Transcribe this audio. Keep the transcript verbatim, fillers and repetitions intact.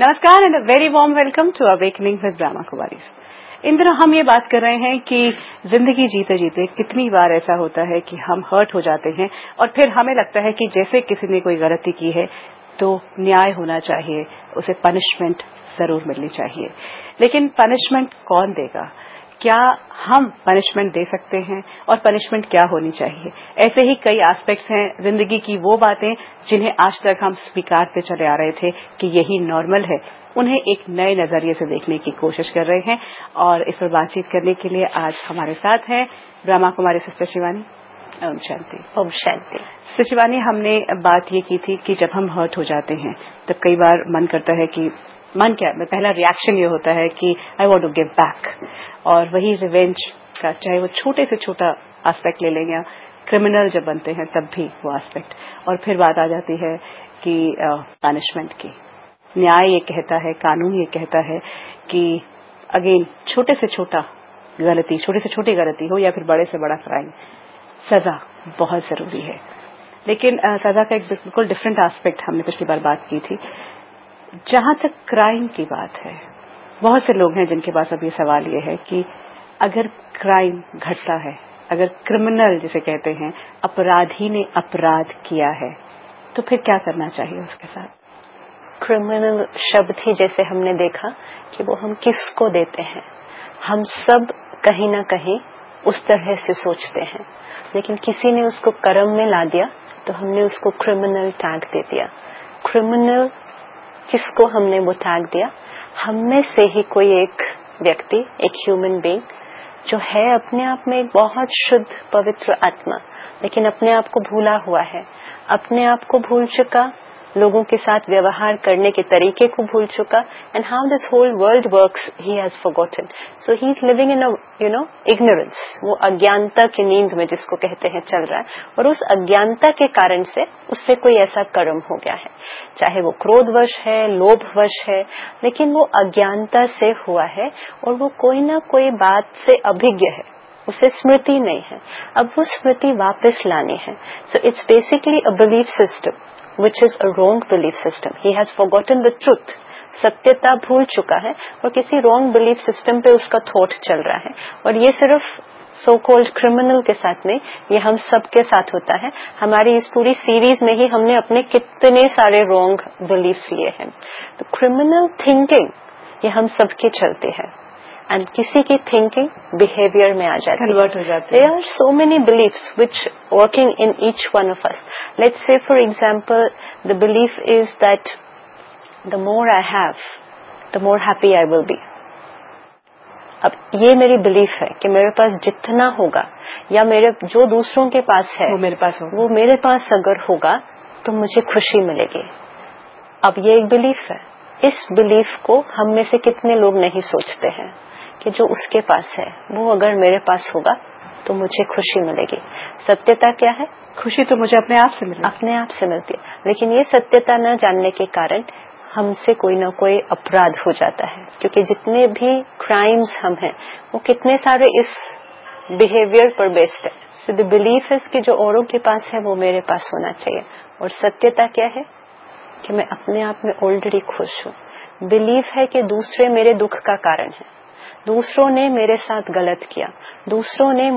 नमस्कार and a very warm welcome to awakening with Brahma Kumaris. इन दिनों हम ये बात कर रहे हैं कि जिंदगी जीते जीते कितनी बार ऐसा होता है कि हम हर्ट हो जाते हैं और फिर हमें लगता है कि जैसे किसी ने कोई गलती की है तो न्याय होना चाहिए, उसे पनिशमेंट जरूर मिलनी चाहिए। लेकिन पनिशमेंट कौन देगा? क्या हम पनिशमेंट दे सकते हैं और पनिशमेंट क्या होनी चाहिए? ऐसे ही कई एस्पेक्ट्स हैं जिंदगी की, वो बातें जिन्हें आज तक हम स्वीकारते चले आ रहे थे कि यही नॉर्मल है, उन्हें एक नए नजरिए से देखने की कोशिश कर रहे हैं। और इस पर बातचीत करने के लिए आज हमारे साथ हैं ब्रह्मा कुमारी सिस्टर शिवानी। ओम शांति। ओम शांति। सिस्टर शिवानी, हमने बात ये की थी कि जब हम हर्ट हो जाते हैं तब कई बार मन करता है कि मन क्या है, पहला रिएक्शन ये होता है कि I want to give back, और वही रिवेंज का, चाहे वो छोटे से छोटा एस्पेक्ट ले लेंगे, या क्रिमिनल जब बनते हैं तब भी वो एस्पेक्ट। और फिर बात आ जाती है कि पनिशमेंट की। न्याय ये कहता है, कानून ये कहता है कि अगेन छोटे से छोटा गलती, छोटी से छोटी गलती हो या फिर बड़े से बड़ा क्राइम, सजा बहुत जरूरी है। लेकिन uh, सजा का एक बिल्कुल डिफरेंट एस्पेक्ट हमने पिछली बार बात की थी। जहां तक क्राइम की बात है, बहुत से लोग हैं जिनके पास अब ये सवाल ये है कि अगर क्राइम घटता है, अगर क्रिमिनल जिसे कहते हैं, अपराधी ने अपराध किया है, तो फिर क्या करना चाहिए उसके साथ? क्रिमिनल शब्द ही जैसे हमने देखा कि वो हम किसको देते हैं, हम सब कहीं ना कहीं उस तरह से सोचते हैं, लेकिन किसी ने उसको कर्म में ला दिया तो हमने उसको क्रिमिनल टैग दे दिया। क्रिमिनल किसको हमने वो टैग दिया? हम में से ही कोई एक व्यक्ति, एक ह्यूमन बीइंग जो है अपने आप में एक बहुत शुद्ध पवित्र आत्मा, लेकिन अपने आप को भूला हुआ है, अपने आप को भूल चुका, लोगों के साथ व्यवहार करने के तरीके को भूल चुका, and how this whole world works he has forgotten. So he is living in a you know ignorance, वो अज्ञानता की नींद में जिसको कहते हैं चल रहा है, और उस अज्ञानता के कारण से उससे कोई ऐसा कर्म हो गया है, चाहे वो क्रोधवश है, लोभवश है, लेकिन वो अज्ञानता से हुआ है और वो कोई ना कोई बात से अभिज्ञ है, उसे स्मृति नहीं है, अब वो स्मृति वापस लानी है। So it's basically a belief system which is a wrong belief system. He has forgotten the truth. सत्यता भूल चुका है और किसी wrong belief system पे उसका thought चल रहा है। और ये सिर्फ so called criminal के साथ नहीं, ये हम सब के साथ होता है। हमारी इस पूरी सीरीज में ही हमने अपने कितने सारे wrong beliefs लिए हैं। तो criminal thinking ये हम सबके चलते हैं, एंड किसी की थिंकिंग बिहेवियर में आ जाती है, कन्वर्ट हो जाती है। There are so many beliefs which working in each one of us. Let's say for example the belief is that the more I have the more happy I will be. अब ये मेरी belief है कि मेरे पास जितना होगा या मेरे जो दूसरों के पास है वो मेरे पास होगा, वो मेरे पास अगर होगा तो मुझे खुशी मिलेगी। अब ये एक बिलीफ है। इस बिलीफ को हम में से कितने लोग नहीं सोचते हैं कि जो उसके पास है वो अगर मेरे पास होगा तो मुझे खुशी मिलेगी। सत्यता क्या है? खुशी तो मुझे अपने आप से मिलेगी, अपने आप से मिलती है, लेकिन ये सत्यता न जानने के कारण हमसे कोई ना कोई अपराध हो जाता है, क्योंकि जितने भी क्राइम्स हम हैं वो कितने सारे इस बिहेवियर पर बेस्ड है। सो द बिलीफ इज कि जो औरों के पास है वो मेरे पास होना चाहिए, और सत्यता क्या है कि मैं अपने आप में ऑलरेडी खुश हूँ। बिलीफ है कि दूसरे मेरे दुख का कारण है, दूसरों ने मेरे साथ गलत किया, दूसरों ने